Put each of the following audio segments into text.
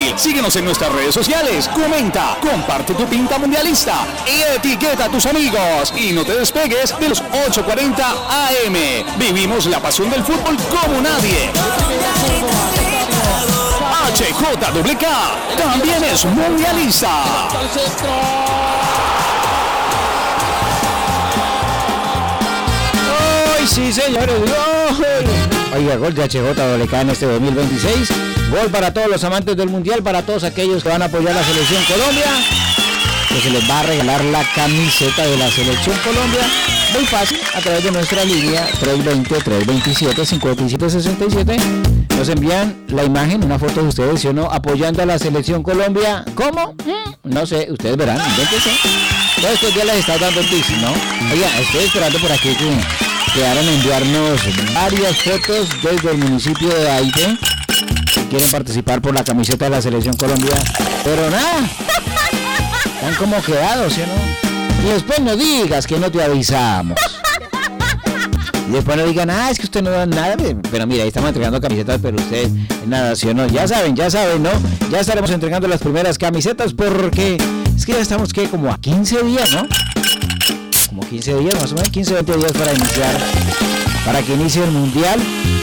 Síguenos en nuestras redes sociales, comenta, comparte tu pinta mundialista y etiqueta a tus amigos. Y no te despegues de los 8:40 AM. Vivimos la pasión del fútbol como nadie. HJWK también es mundialista. ¡Ay, sí, señores! ¡Gol! Oiga, gol de HJWK en este 2026. Gol para todos los amantes del mundial, para todos aquellos que van a apoyar a la selección Colombia. Que se les va a regalar la camiseta de la selección Colombia. Muy fácil, a través de nuestra línea 320-327-5767. Nos envían la imagen, una foto de ustedes, ¿sí o no? Apoyando a la selección Colombia. ¿Cómo? No sé, ustedes verán, invéntense. Todos estos días les está dando tips, ¿no? Oiga, estoy esperando por aquí que quedaron a enviarnos varias fotos desde el municipio de Aite. Si quieren participar por la camiseta de la selección Colombia. Pero nada. Están como quedados, ¿sí o no? Y después no digas que no te avisamos. Y después no digan, es que usted no da nada. Pero mira, ahí estamos entregando camisetas, pero ustedes nada, ¿sí o no? Ya saben, ¿no? Ya estaremos entregando las primeras camisetas porque es que ya estamos, ¿qué? Como a 15 días, ¿no? Como 15 días, más o menos 15 o 20 días para que inicie el Mundial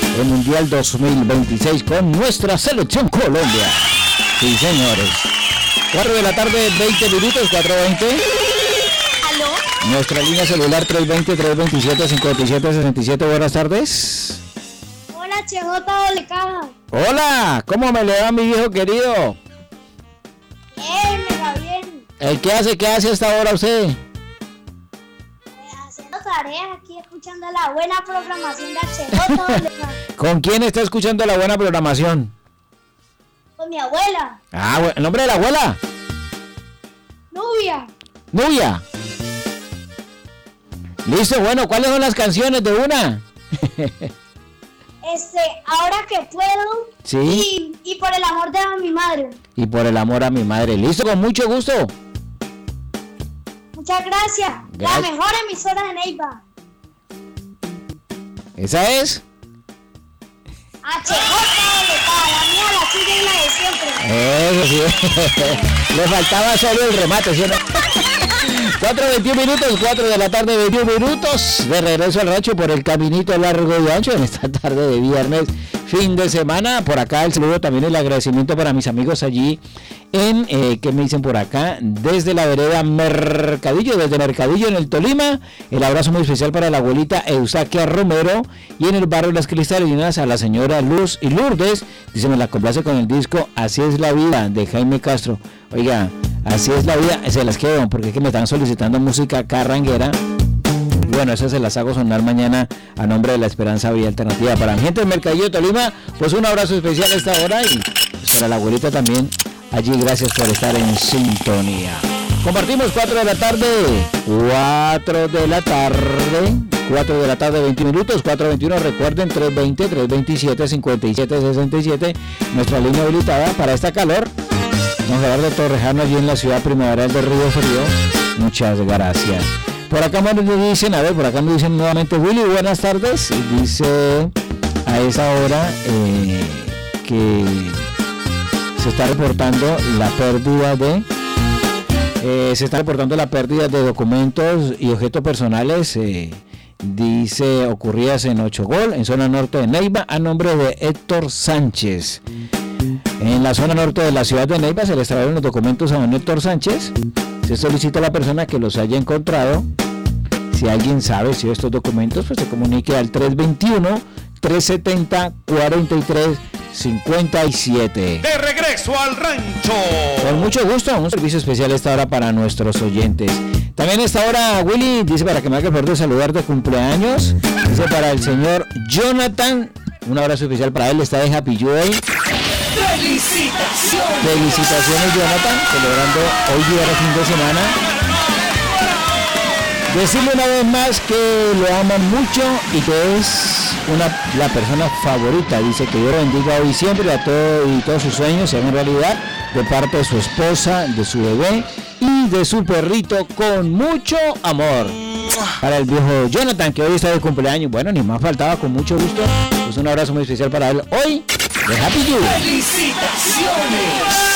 2026 con nuestra selección Colombia. Sí, señores. 4 de la tarde, 20 minutos, 4:20. ¿Aló? Nuestra línea celular 320-327-5767. Buenas tardes. Hola, HJWK. Hola, ¿cómo me le va mi viejo querido? Bien, me va bien. ¿Qué hace a esta hora usted? Haciendo tareas aquí, escuchando la buena programación de HJWK. ¿Con quién está escuchando la buena programación? Con mi abuela. Bueno, ¿el nombre de la abuela? Nubia. Listo, bueno, ¿cuáles son las canciones de una? Ahora que puedo. Sí. Y por el amor de mi madre. Y por el amor a mi madre. Listo, con mucho gusto. Muchas gracias. La mejor emisora de Neiva. ¿Esa es? HJWK, la mía, la suya y la de siempre. Eso sí. Le faltaba solo el remate, ¿sí o no? 4:21 minutos, 4 de la tarde, 21 minutos. De regreso al rancho por el caminito largo y ancho en esta tarde de viernes, fin de semana. Por acá el saludo, también el agradecimiento para mis amigos allí en, ¿qué me dicen por acá? Desde la vereda Mercadillo, desde Mercadillo en el Tolima. El abrazo muy especial para la abuelita Eusaquia Romero. Y en el barrio Las Cristalinas a la señora Luz y Lourdes. Dice, me la complace con el disco Así es la vida, de Jaime Castro. Oiga, así es la vida, se las quedo porque es que me están solicitando música carranguera. Bueno, esas se las hago sonar mañana a nombre de la Esperanza Vía Alternativa. Para la gente del Mercadillo de Tolima, pues un abrazo especial a esta hora y pues para la abuelita también. Allí, gracias por estar en sintonía. Compartimos 4 de la tarde, 20 minutos, 4:21. Recuerden, 320-327-5767, nuestra línea habilitada para esta calor. Don Gerardo Torrejano, allí en la ciudad primaveral de Río Frío. Muchas gracias. Por acá me dicen, por acá me dicen nuevamente, Willy, buenas tardes. Dice a esa hora que se está reportando la pérdida de documentos y objetos personales, dice, ocurridas en Ochogol, en zona norte de Neiva, a nombre de Héctor Sánchez. En la zona norte de la ciudad de Neiva se le extrajeron los documentos a don Héctor Sánchez. Se solicita a la persona que los haya encontrado. Si alguien sabe si estos documentos, pues se comunique al 321-370-4357. De regreso al rancho. Con mucho gusto, un servicio especial a esta hora para nuestros oyentes. También a esta hora, Willy, dice, para que me haga el favor de saludar de cumpleaños. Dice, para el señor Jonathan, un abrazo especial para él, está de Happy Joy. Felicitaciones, Jonathan, celebrando hoy día de fin de semana. Decirle una vez más que lo aman mucho y que es la persona favorita. Dice que Dios lo bendiga hoy y siempre a todos sus sueños se hagan realidad, de parte de su esposa, de su bebé y de su perrito, con mucho amor. Para el viejo Jonathan, que hoy está de cumpleaños, bueno, ni más faltaba, con mucho gusto. Pues un abrazo muy especial para él hoy de Happy You. ¡Felicitaciones!